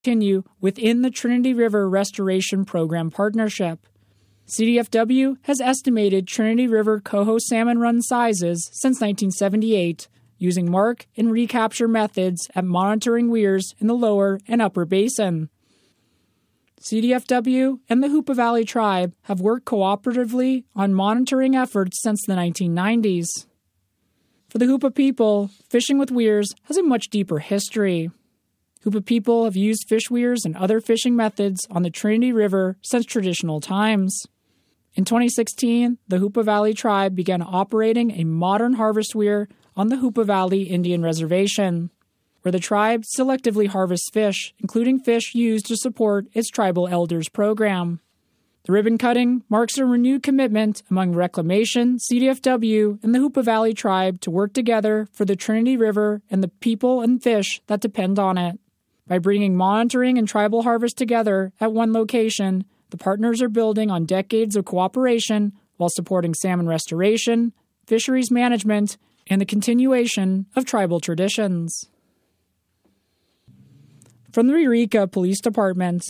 continue within the Trinity River Restoration Program partnership. CDFW has estimated Trinity River coho salmon run sizes since 1978, using mark and recapture methods at monitoring weirs in the lower and upper basin. CDFW and the Hoopa Valley Tribe have worked cooperatively on monitoring efforts since the 1990s. For the Hoopa people, fishing with weirs has a much deeper history. Hoopa people have used fish weirs and other fishing methods on the Trinity River since traditional times. In 2016, the Hoopa Valley Tribe began operating a modern harvest weir on the Hoopa Valley Indian Reservation, where the tribe selectively harvests fish, including fish used to support its tribal elders program. The ribbon cutting marks a renewed commitment among Reclamation, CDFW, and the Hoopa Valley Tribe to work together for the Trinity River and the people and fish that depend on it. By bringing monitoring and tribal harvest together at one location, the partners are building on decades of cooperation while supporting salmon restoration, fisheries management, and the continuation of tribal traditions. From the Eureka Police Department.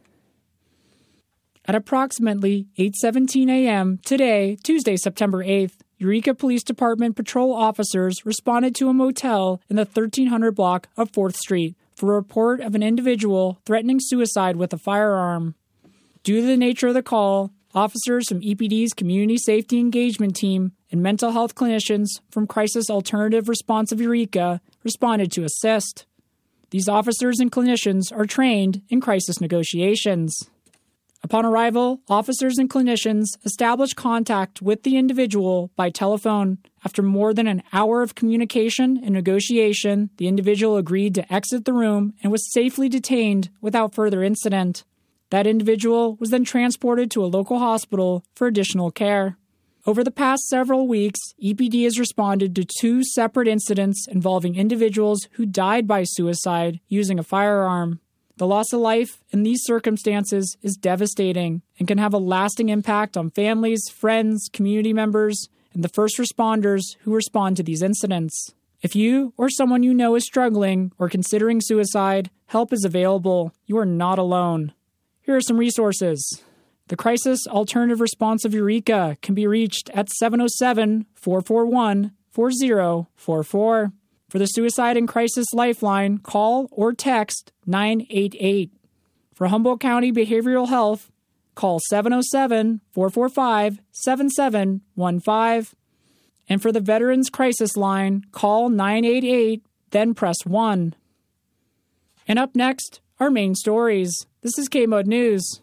At approximately 8:17 a.m. today, Tuesday, September 8th, Eureka Police Department patrol officers responded to a motel in the 1300 block of 4th Street for a report of an individual threatening suicide with a firearm. Due to the nature of the call, officers from EPD's Community Safety Engagement Team and mental health clinicians from Crisis Alternative Response of Eureka responded to assist. These officers and clinicians are trained in crisis negotiations. Upon arrival, officers and clinicians established contact with the individual by telephone. After more than an hour of communication and negotiation, the individual agreed to exit the room and was safely detained without further incident. That individual was then transported to a local hospital for additional care. Over the past several weeks, EPD has responded to 2 separate incidents involving individuals who died by suicide using a firearm. The loss of life in these circumstances is devastating and can have a lasting impact on families, friends, community members, and the first responders who respond to these incidents. If you or someone you know is struggling or considering suicide, help is available. You are not alone. Here are some resources. The Crisis Alternative Response of Eureka can be reached at 707-441-4044. For the Suicide and Crisis Lifeline, call or text 988. For Humboldt County Behavioral Health, call 707-445-7715. And for the Veterans Crisis Line, call 988, then press 1. And up next, our main stories. This is KMUD News.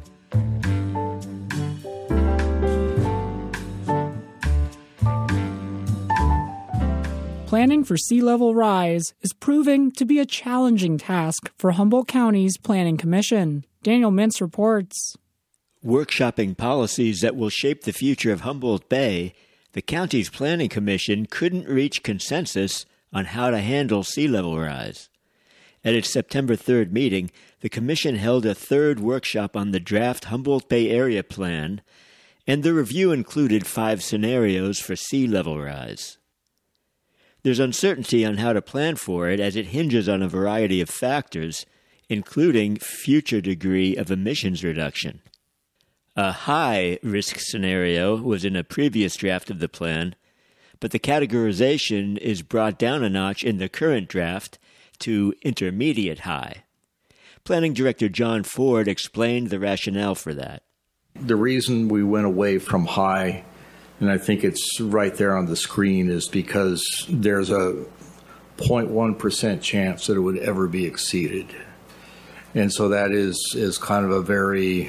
Planning for sea level rise is proving to be a challenging task for Humboldt County's Planning Commission. Daniel Mintz reports. Workshopping policies that will shape the future of Humboldt Bay, the county's Planning Commission couldn't reach consensus on how to handle sea level rise. At its September 3rd meeting, the Commission held a third workshop on the draft Humboldt Bay Area Plan, and the review included 5 scenarios for sea level rise. There's uncertainty on how to plan for it as it hinges on a variety of factors, including future degree of emissions reduction. A high-risk scenario was in a previous draft of the plan, but the categorization is brought down a notch in the current draft to intermediate high. Planning Director John Ford explained the rationale for that. The reason we went away from high, and I think it's right there on the screen, is because there's a 0.1% chance that it would ever be exceeded. And so that is kind of a very,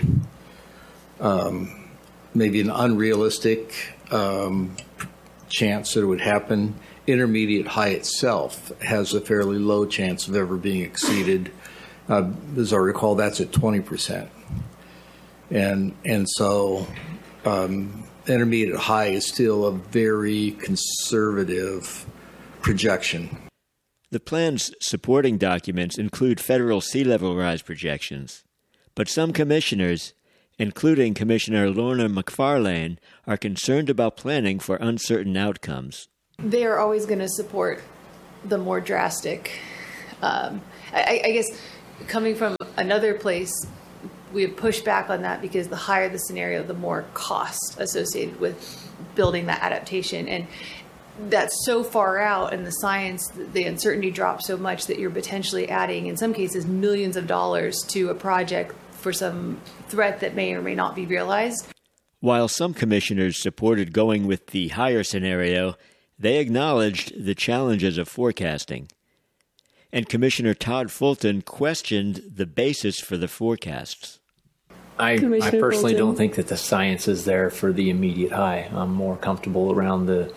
maybe an unrealistic chance that it would happen. Intermediate high itself has a fairly low chance of ever being exceeded. As I recall, that's at 20%. And so intermediate high is still a very conservative projection. The plan's supporting documents include federal sea level rise projections, but some commissioners, including Commissioner Lorna McFarlane, are concerned about planning for uncertain outcomes. They are always going to support the more drastic. I guess Coming from another place, we have pushed back on that because the higher the scenario, the more cost associated with building that adaptation. And that's so far out in the science, the uncertainty drops so much that you're potentially adding, in some cases, millions of dollars to a project for some threat that may or may not be realized. While some commissioners supported going with the higher scenario, they acknowledged the challenges of forecasting. And Commissioner Todd Fulton questioned the basis for the forecasts. I personally don't think that the science is there for the immediate high. I'm more comfortable around the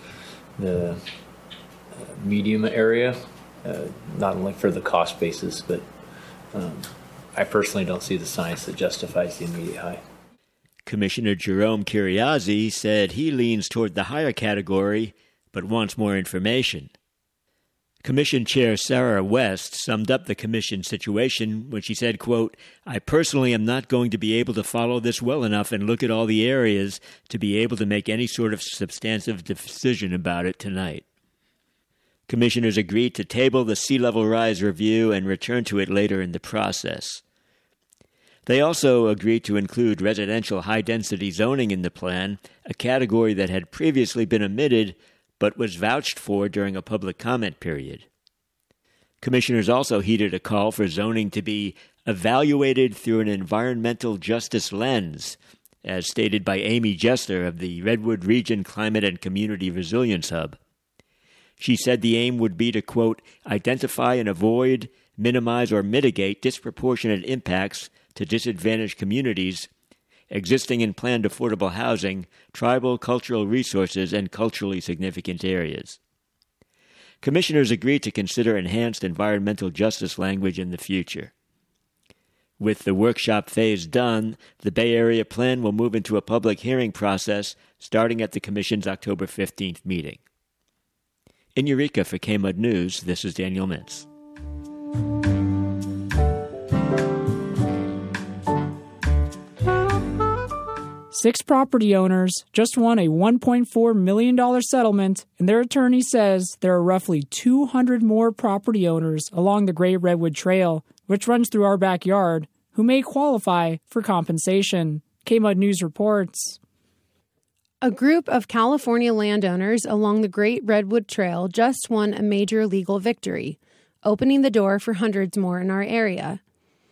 medium area, not only for the cost basis, but I personally don't see the science that justifies the immediate high. Commissioner Jerome Curiazzi said he leans toward the higher category, but wants more information. Commission Chair Sarah West summed up the commission situation when she said, quote, "I personally am not going to be able to follow this well enough and look at all the areas to be able to make any sort of substantive decision about it tonight." Commissioners agreed to table the sea level rise review and return to it later in the process. They also agreed to include residential high-density zoning in the plan, a category that had previously been omitted but was vouched for during a public comment period. Commissioners also heeded a call for zoning to be evaluated through an environmental justice lens, as stated by Amy Jester of the Redwood Region Climate and Community Resilience Hub. She said the aim would be to, quote, "identify and avoid, minimize, or mitigate disproportionate impacts to disadvantaged communities, existing and planned affordable housing, tribal cultural resources, and culturally significant areas." Commissioners agreed to consider enhanced environmental justice language in the future. With the workshop phase done, the Bay Area Plan will move into a public hearing process starting at the Commission's October 15th meeting. In Eureka for KMUD News, this is Daniel Mintz. Six property owners just won a $1.4 million settlement, and their attorney says there are roughly 200 more property owners along the Great Redwood Trail, which runs through our backyard, who may qualify for compensation. KMUD News reports. A group of California landowners along the Great Redwood Trail just won a major legal victory, opening the door for hundreds more in our area.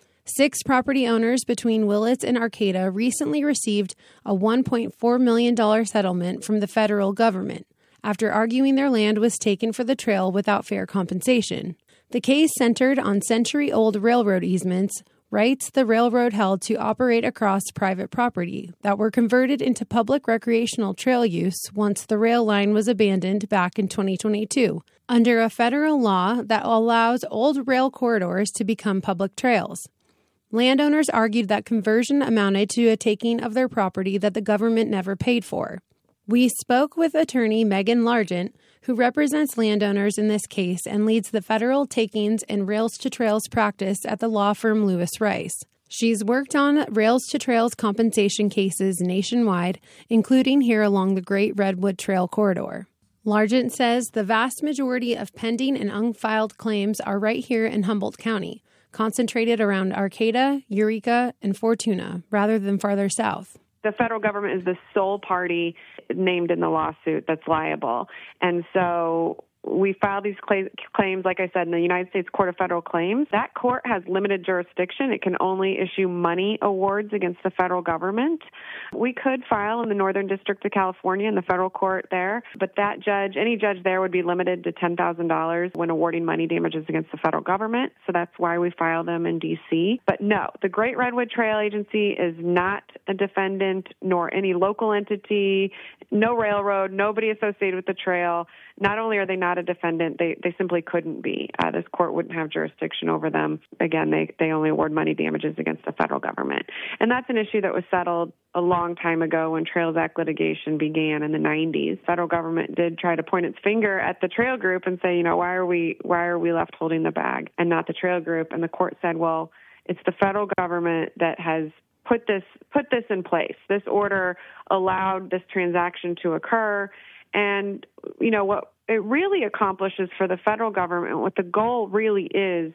6 property owners between Willits and Arcata recently received a $1.4 million settlement from the federal government after arguing their land was taken for the trail without fair compensation. The case centered on century-old railroad easements, rights the railroad held to operate across private property that were converted into public recreational trail use once the rail line was abandoned back in 2022, under a federal law that allows old rail corridors to become public trails. Landowners argued that conversion amounted to a taking of their property that the government never paid for. We spoke with attorney Megan Largent, who represents landowners in this case and leads the federal takings and Rails to Trails practice at the law firm Lewis Rice. She's worked on Rails to Trails compensation cases nationwide, including here along the Great Redwood Trail corridor. Largent says the vast majority of pending and unfiled claims are right here in Humboldt County, concentrated around Arcata, Eureka, and Fortuna, rather than farther south. The federal government is the sole party named in the lawsuit that's liable. And so we filed these claims, like I said, in the United States Court of Federal Claims. That court has limited jurisdiction. It can only issue money awards against the federal government. We could file in the Northern District of California in the federal court there, but that judge, any judge there would be limited to $10,000 when awarding money damages against the federal government. So that's why we file them in D.C. But no, the Great Redwood Trail Agency is not a defendant, nor any local entity, no railroad, nobody associated with the trail. Not only are they not a defendant, they simply couldn't be. This court wouldn't have jurisdiction over them. Again, they only award money damages against the federal government. And that's an issue that was settled a long time ago when Trails Act litigation began in the 90s. Federal government did try to point its finger at the trail group and say, why are we left holding the bag and not the trail group? And the court said, well, it's the federal government that has put this in place. This order allowed this transaction to occur. And, what it really accomplishes for the federal government, what the goal really is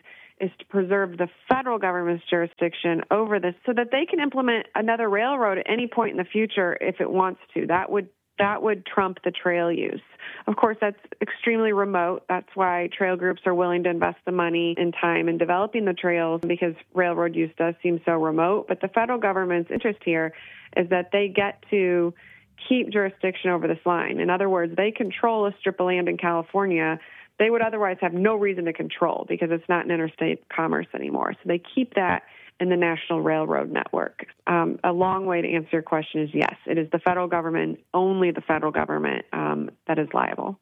is to preserve the federal government's jurisdiction over this so that they can implement another railroad at any point in the future if it wants to. That would trump the trail use. Of course, that's extremely remote. That's why trail groups are willing to invest the money and time in developing the trails, because railroad use does seem so remote. But the federal government's interest here is that they get to keep jurisdiction over this line. In other words, they control a strip of land in California they would otherwise have no reason to control because it's not an interstate commerce anymore. So they keep that in the National Railroad Network. A long way to answer your question is yes, it is the federal government, only the federal government, that is liable.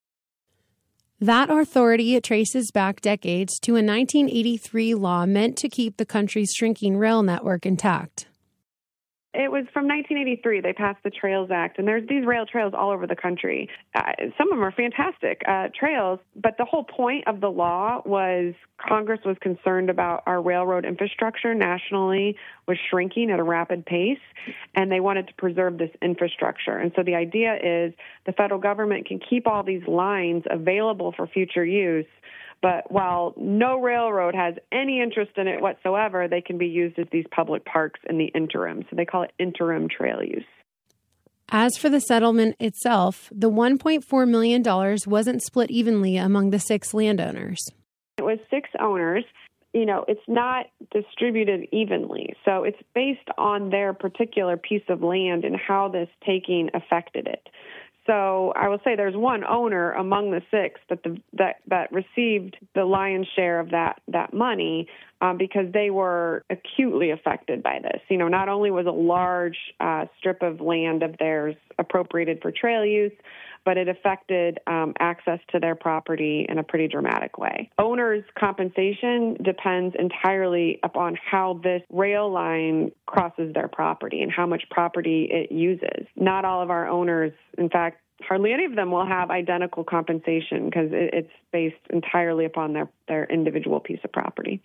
That authority traces back decades to a 1983 law meant to keep the country's shrinking rail network intact. It was from 1983. They passed the Trails Act, and there's these rail trails all over the country. Some of them are fantastic trails, but the whole point of the law was Congress was concerned about our railroad infrastructure nationally was shrinking at a rapid pace, and they wanted to preserve this infrastructure. And so the idea is the federal government can keep all these lines available for future use, but while no railroad has any interest in it whatsoever, they can be used as these public parks in the interim. So they call it interim trail use. As for the settlement itself, the $1.4 million wasn't split evenly among the 6 landowners. It was 6 owners. You know, it's not distributed evenly. So it's based on their particular piece of land and how this taking affected it. So I will say there's one owner among the 6 that received the lion's share of that money because they were acutely affected by this. You know, not only was a large strip of land of theirs appropriated for trail use, but it affected access to their property in a pretty dramatic way. Owners' compensation depends entirely upon how this rail line crosses their property and how much property it uses. Not all of our owners, in fact, hardly any of them will have identical compensation because it's based entirely upon their individual piece of property.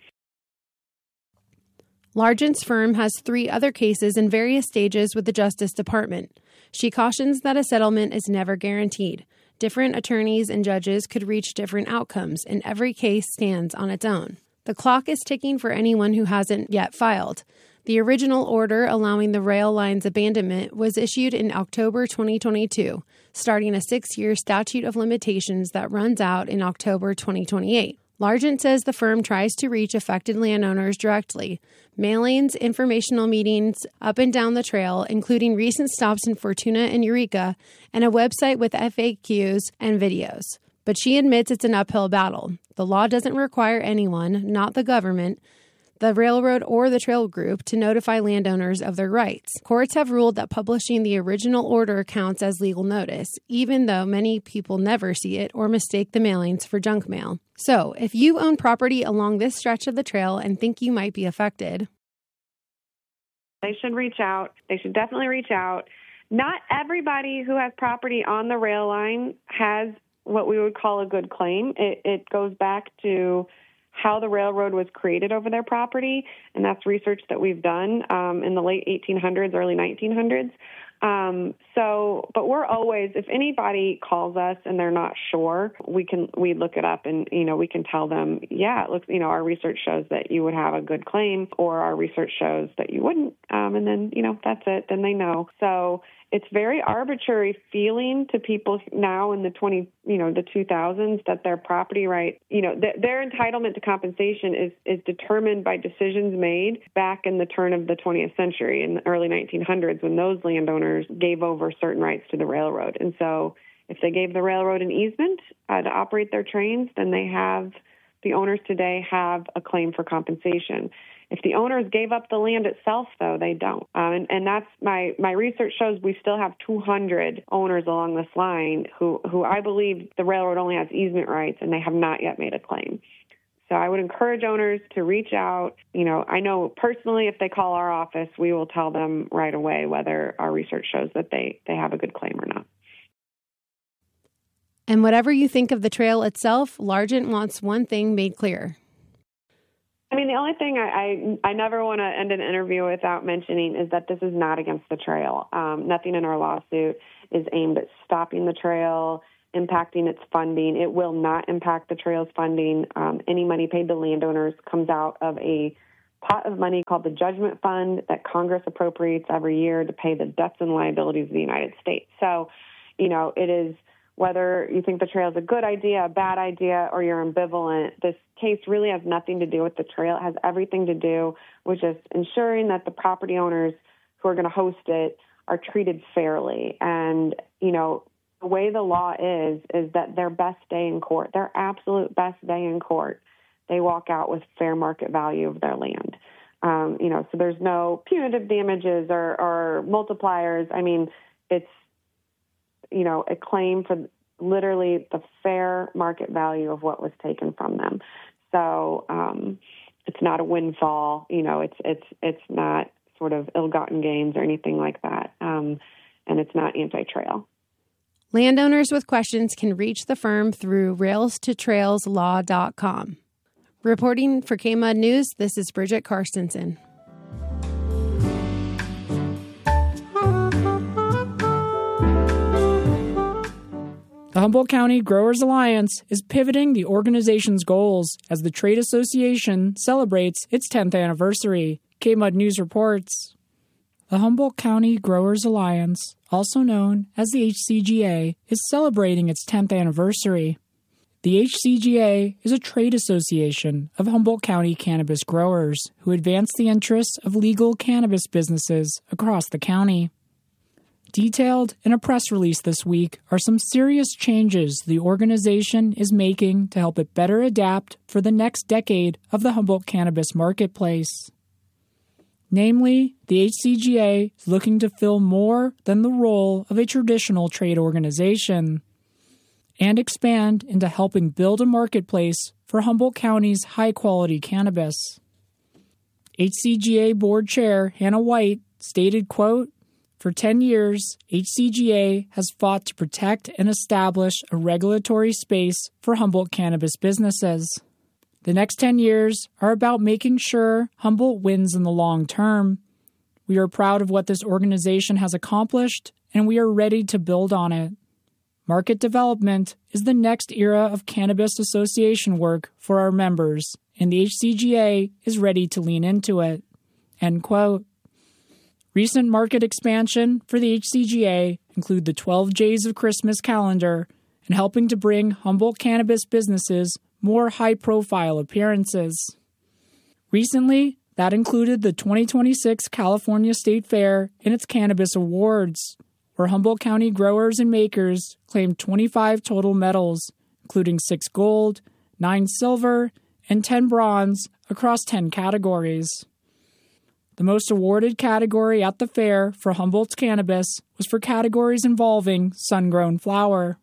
Largent's firm has 3 other cases in various stages with the Justice Department. She cautions that a settlement is never guaranteed. Different attorneys and judges could reach different outcomes, and every case stands on its own. The clock is ticking for anyone who hasn't yet filed. The original order allowing the rail line's abandonment was issued in October 2022, starting a 6-year statute of limitations that runs out in October 2028. Largent says the firm tries to reach affected landowners directly. Mailings, informational meetings up and down the trail, including recent stops in Fortuna and Eureka, and a website with FAQs and videos. But she admits it's an uphill battle. The law doesn't require anyone, not the government, the railroad, or the trail group to notify landowners of their rights. Courts have ruled that publishing the original order counts as legal notice, even though many people never see it or mistake the mailings for junk mail. So, if you own property along this stretch of the trail and think you might be affected, they should reach out. They should definitely reach out. Not everybody who has property on the rail line has what we would call a good claim. It goes back to how the railroad was created over their property, and that's research that we've done in the late 1800s, early 1900s. But we're always, if anybody calls us and they're not sure, we look it up and, we can tell them, yeah, it looks, our research shows that you would have a good claim, or our research shows that you wouldn't. And then, that's it. Then they know. So it's very arbitrary feeling to people now in the 2000s that their property right, their entitlement to compensation is determined by decisions made back in the turn of the 20th century, in the early 1900s, when those landowners gave over certain rights to the railroad. And so if they gave the railroad an easement to operate their trains, then the owners today have a claim for compensation. If the owners gave up the land itself, though, they don't. And that's my research shows we still have 200 owners along this line who I believe the railroad only has easement rights, and they have not yet made a claim. So I would encourage owners to reach out. I know personally if they call our office, we will tell them right away whether our research shows that they have a good claim or not. And whatever you think of the trail itself, Largent wants one thing made clear. The only thing I never want to end an interview without mentioning is that this is not against the trail. Nothing in our lawsuit is aimed at stopping the trail. impacting its funding. It will not impact the trail's funding. Any money paid to landowners comes out of a pot of money called the Judgment Fund that Congress appropriates every year to pay the debts and liabilities of the United States. So, it is, whether you think the trail is a good idea, a bad idea, or you're ambivalent, this case really has nothing to do with the trail. It has everything to do with just ensuring that the property owners who are going to host it are treated fairly. And, the way the law is that their best day in court, their absolute best day in court, they walk out with fair market value of their land. So there's no punitive damages or multipliers. I mean, it's, a claim for literally the fair market value of what was taken from them. So it's not a windfall. It's not sort of ill-gotten gains or anything like that. And it's not anti-trail. Landowners with questions can reach the firm through railstotrailslaw.com. Reporting for KMUD News, this is Bridget Karstensen. The Humboldt County Growers Alliance is pivoting the organization's goals as the trade association celebrates its 10th anniversary. KMUD News reports. The Humboldt County Growers Alliance, also known as the HCGA, is celebrating its 10th anniversary. The HCGA is a trade association of Humboldt County cannabis growers who advance the interests of legal cannabis businesses across the county. Detailed in a press release this week are some serious changes the organization is making to help it better adapt for the next decade of the Humboldt cannabis marketplace. Namely, the HCGA is looking to fill more than the role of a traditional trade organization and expand into helping build a marketplace for Humboldt County's high-quality cannabis. HCGA Board Chair Hannah White stated, quote, "For 10 years, HCGA has fought to protect and establish a regulatory space for Humboldt cannabis businesses. The next 10 years are about making sure Humboldt wins in the long term. We are proud of what this organization has accomplished, and we are ready to build on it. Market development is the next era of cannabis association work for our members, and the HCGA is ready to lean into it." End quote. Recent market expansion for the HCGA include the 12 J's of Christmas calendar and helping to bring Humboldt cannabis businesses more high-profile appearances. Recently, that included the 2026 California State Fair and its Cannabis Awards, where Humboldt County growers and makers claimed 25 total medals, including 6 gold, 9 silver, and 10 bronze across 10 categories. The most awarded category at the fair for Humboldt's cannabis was for categories involving sun-grown flower.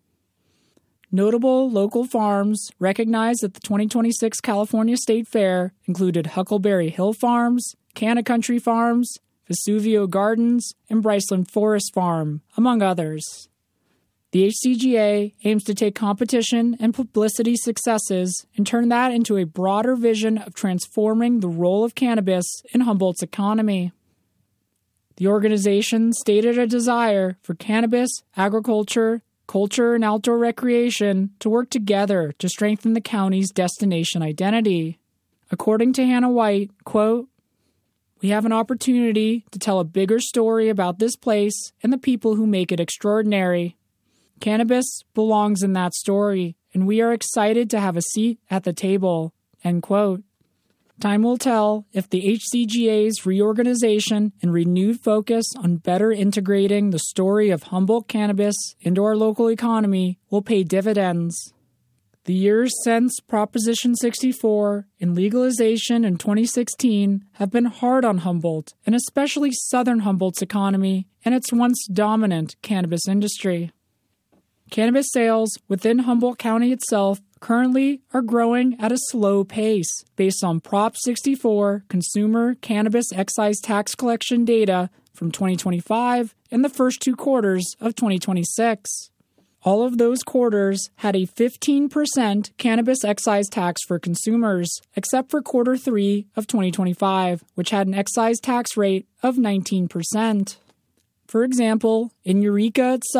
Notable local farms recognized at the 2026 California State Fair included Huckleberry Hill Farms, Canna Country Farms, Vesuvio Gardens, and Bryceland Forest Farm, among others. The HCGA aims to take competition and publicity successes and turn that into a broader vision of transforming the role of cannabis in Humboldt's economy. The organization stated a desire for cannabis, agriculture, culture, and outdoor recreation to work together to strengthen the county's destination identity. According to Hannah White, quote, "We have an opportunity to tell a bigger story about this place and the people who make it extraordinary. Cannabis belongs in that story, and we are excited to have a seat at the table." End quote. Time will tell if the HCGA's reorganization and renewed focus on better integrating the story of Humboldt cannabis into our local economy will pay dividends. The years since Proposition 64 and legalization in 2016 have been hard on Humboldt, and especially southern Humboldt's economy and its once dominant cannabis industry. Cannabis sales within Humboldt County itself currently are growing at a slow pace based on Prop 64 consumer cannabis excise tax collection data from 2025 and the first 2 quarters of 2026. All of those quarters had a 15% cannabis excise tax for consumers, except for quarter 3 of 2025, which had an excise tax rate of 19%. For example, in Eureka itself,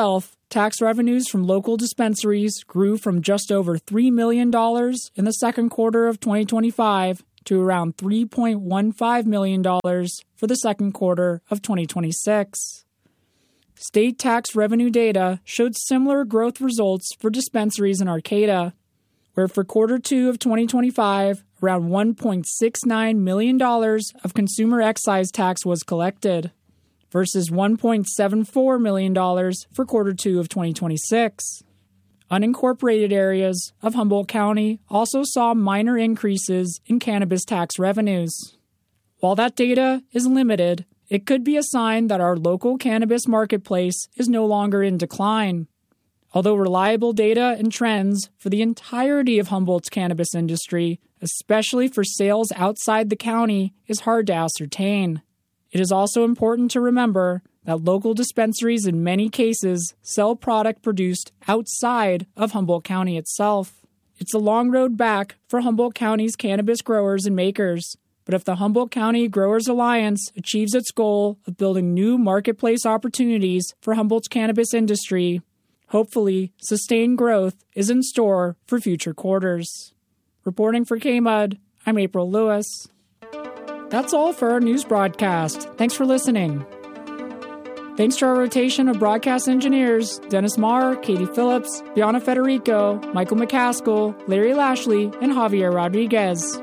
tax revenues from local dispensaries grew from just over $3 million in the second quarter of 2025 to around $3.15 million for the second quarter of 2026. State tax revenue data showed similar growth results for dispensaries in Arcata, where for quarter 2 of 2025, around $1.69 million of consumer excise tax was collected, versus $1.74 million for quarter 2 of 2026. Unincorporated areas of Humboldt County also saw minor increases in cannabis tax revenues. While that data is limited, it could be a sign that our local cannabis marketplace is no longer in decline. Although reliable data and trends for the entirety of Humboldt's cannabis industry, especially for sales outside the county, is hard to ascertain. It is also important to remember that local dispensaries in many cases sell product produced outside of Humboldt County itself. It's a long road back for Humboldt County's cannabis growers and makers, but if the Humboldt County Growers Alliance achieves its goal of building new marketplace opportunities for Humboldt's cannabis industry, hopefully sustained growth is in store for future quarters. Reporting for KMUD, I'm April Lewis. That's all for our news broadcast. Thanks for listening. Thanks to our rotation of broadcast engineers, Dennis Marr, Katie Phillips, Bianna Federico, Michael McCaskill, Larry Lashley, and Javier Rodriguez.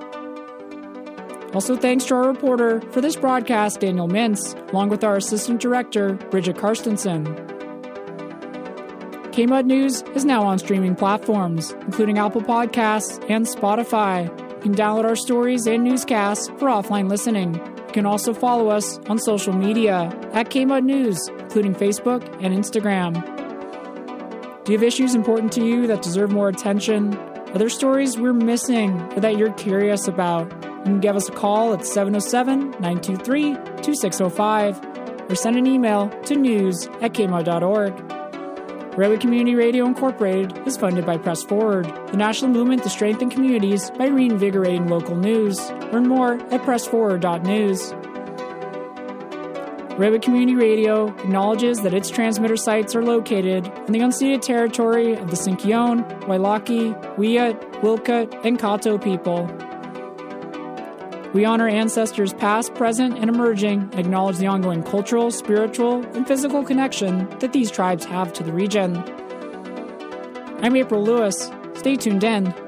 Also thanks to our reporter for this broadcast, Daniel Mintz, along with our assistant director, Bridget Karstensen. KMUD News is now on streaming platforms, including Apple Podcasts and Spotify. You can download our stories and newscasts for offline listening. You can also follow us on social media at KMUD News, including Facebook and Instagram. Do you have issues important to you that deserve more attention? Are there stories we're missing or that you're curious about? You can give us a call at 707-923-2605 or send an email to news@kmud.org. Redwood Community Radio Incorporated is funded by Press Forward, the national movement to strengthen communities by reinvigorating local news. Learn more at pressforward.news. Redwood Community Radio acknowledges that its transmitter sites are located in the unceded territory of the Sinkyone, Wailaki, Wiyut, Wilkut, and Kato people. We honor ancestors past, present, and emerging, and acknowledge the ongoing cultural, spiritual, and physical connection that these tribes have to the region. I'm April Lewis. Stay tuned in.